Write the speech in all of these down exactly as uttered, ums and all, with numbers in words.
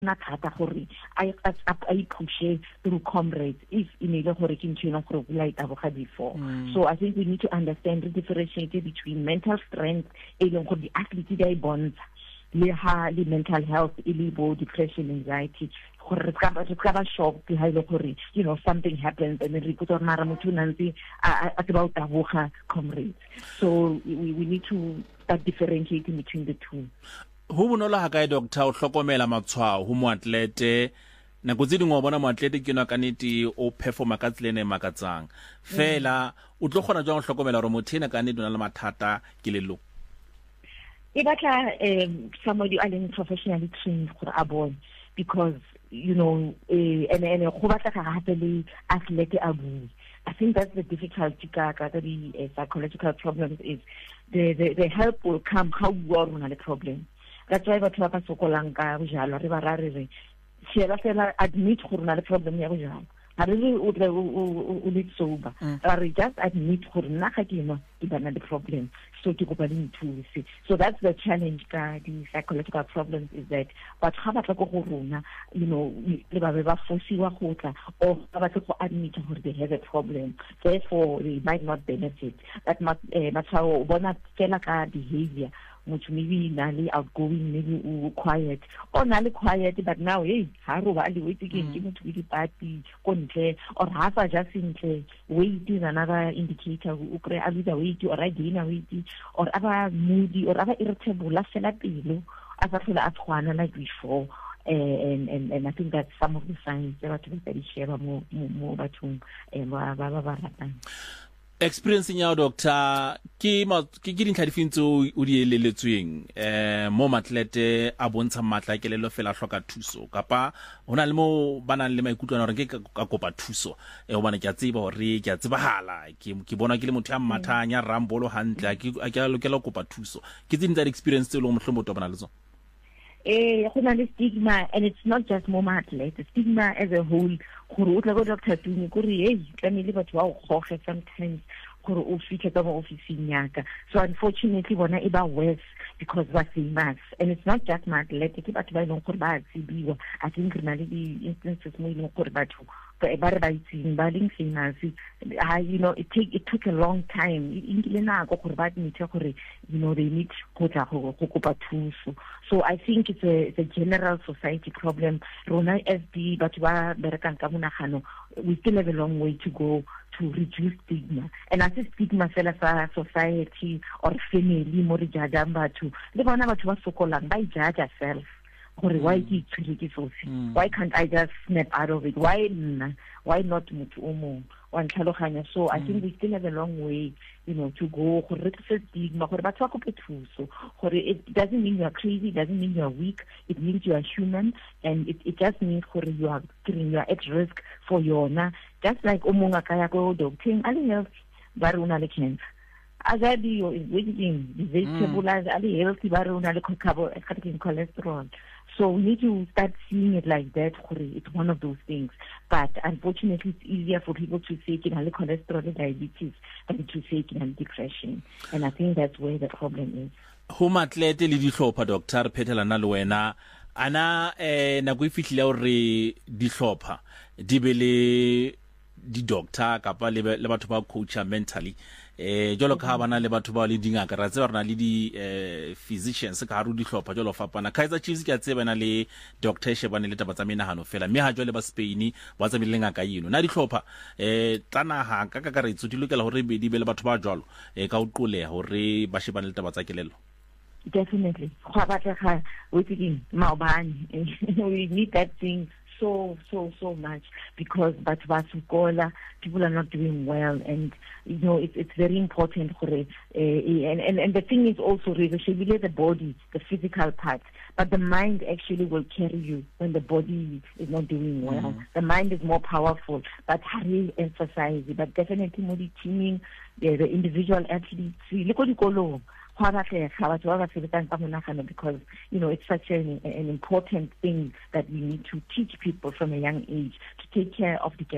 na thata gore I I push through comrades if in ile gore ke ntshena gore bula itaboga before. So I think we need to understand the differentiate between mental strength e leng gore di athlete di bonds le ha le mental health ile bo depression, anxiety gore re ka ba ka shock ha ile gore you know something happens and then re put on mara motho nantsi a ke ba utaboga comrades. So we we need to start differentiating between the two. Ho bonolo ha kae doctor o hlokomela matshwao ho moatlete nako tse dingwe o bona moatlete ke no kanete o performa ka tselene makatsang fela o tlo gona jwa go hlokomela gore motho ena kanete o na le mathata ke lelo e batla um somebody aleng professionally trained for a boy because you know uh, and and go batla ga gape le athlete a bui. I think that's the difficulty ka ka the uh, psychological problems is the, the the help will come how you are on the problem. That's why batho ba sokolang ka bojalo re ba ra re re shela fela admit gore na le problem ya bojalo ha re o tle o le sober re just admit gore nna ga ke no ke bana the problem so ke go ba le nthusi. So that's the challenge ka the psychological problems is that but ga ba tla go rona you know le ba be ba fosiwa go tla or ba tla go admit gore they have a problem, therefore they might not benefit. That must matshwao bona fela ka behavior much maybe nali outgoing, maybe u quiet or nali quiet but now hey ha ro ba le wait again ke motho di party kontle or half a just intle weight is another indicator u kre a lose weight or a gain weight or aba moody or aba irritable la fela pelo a sa fela a tshwana like before. And, and and I think that's some of the signs that we share mo mo bathong ba ba ba ratang. Experience ya doctor ke ke ke dintlha difintso o di eleletsweng eh mo matlete a bontsha matla kelelo fela hloka thuso kapa hona le mo banang le maikutlwana re ke ka kopa thuso e o bana ke a tseba hore ke a tsebahala ke ke bona ke le motho ya mathanya rambolo hantle ke a ke lokela kopa thuso ke tseng tsa experience tse le mo hlombo to bana le tsona. Eh go na le stigma and it's not just mo athlete, the stigma as a whole gore o tla go doctor tuni gore hey tlamile batho ba go goge sometimes gore o fitlhe ka mo officing yaka. So unfortunately bona e ba worse because we're famous and it's not just my athlete ke batho ba ileng gore ba tsibiwa. I think re na le di instances mo ileng gore batho ba re ba itseng ba leng famous I you know it take it took a long time inkile nako gore ba admit gore you know they need go tla go go kopa thuso. So I think it's a, it's a general society problem. Rona as the batho ba berekang ka monagano we still have a long way to go to reduce stigma. And as a stigma fela sa society or family mo re jajang batho le bona batho ba sokolang ba judge yourself. Why ke tswile ke sosi? Why can't I just snap out of it? Why why not motho o mong wa ntlhaloganya? So I think we still have a long way, you know, to go gore re tse stigma gore batho ba kope thuso gore it doesn't mean you are crazy, it doesn't mean you are weak, it means you are human and it it just means gore you are you are at risk for yona just like o mong a ka ya go doctor ali health ba re una le cancer azadi yo is waiting the vegetable as ali healthy ba re una le cholesterol. So we need to start seeing it like that. It's one of those things. But unfortunately, it's easier for people to say it has cholesterol and diabetes than to say it has depression. And I think that's where the problem is. Ho matlete le dihlopha doctor phethelana le wena ana eh na go ifihlile hore dihlopha di be le di doctor kapa le batho ba coacha mentally eh jolo ka bana le batho ba le dingaka ra tseba rena le di eh physicians ka haru di hlopha jolo fapana Kaizer Chiefs ke a tseba na le doctor Shebane le taba tsa menahano fela mme ha jole ba Spain ba tsa milenga ka yino na di hlopha eh tsana ha ka ka ka re tsudi lokela hore be di be le batho ba jwalo eh ka uqoleha hore ba shebane le taba tsa kelelo. Definitely go batla ga within maobane we need that thing so so so much because but basukola people are not doing well and you know it's it's very important for uh, and, and and the thing is also really the body, the physical part, but the mind actually will carry you when the body is not doing well. Mm-hmm. The mind is more powerful, but hurry emphasize it. But definitely more the teaming, the, the individual athletes look at the because you know it's such an, an important thing that we need to teach people from a young age to take care of the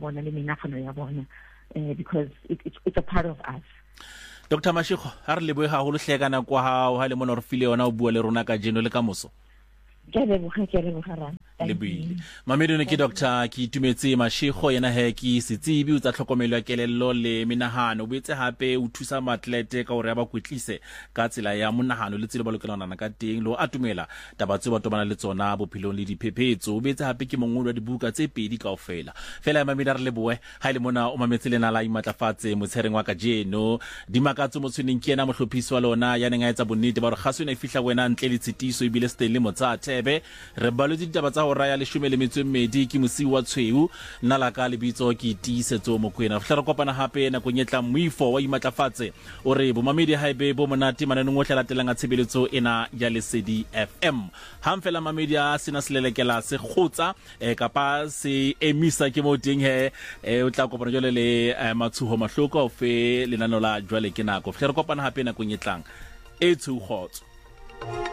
uh, because it, it, it's a part of us. Doctor Mashego ha re leboe ha go hlekana kwa ha ha le mona re file yona o bua le rona ka jeno le ka moso. ke leboga ke leboga rana le buile mamedone ke Doctor ke itumetse Mashego yena he ke setsebi o tsa tlhokomelo ya kelello le menahano o betse hape o thusa maatlete ka hore ba kwetlise ka tsela ya monahano le tsela ba lokelanana ka teng lo atumela tabatse ba tobana le tsona bophelong le diphephetso o betse hape ke mongolo wa dibuka tse pedi kaofela fela mamedi re leboe ha ile mona o mametse lena la imatlafatse motshereng wa ka jeno dimakatso motshweneng ke ena mohlophisi wa lona ya neng a etsa bonnete ba re gaso ena e fihla wena ntle le tshitiso e bile stele motsa thebe re balotse ditaba tsa hora ya leshome le metso e mmedi ke mosi wa tshweu nna la ka lebitso ke tiisetso mokwena fihla re kopana hape na konyetla moifo wa imatlafatse o re bo mamedi haebe bo monate mananeng o tlatelang a tshebeletso ena ya Lesedi F M ha mfela mamedi a sena selelekela se khotsa e kapa se emisa ke mo teng he e o tla kopana jole le matsuho mahloko o fe lenano la jwale ke nako fihla re kopana hape na konyetlang e tshogotso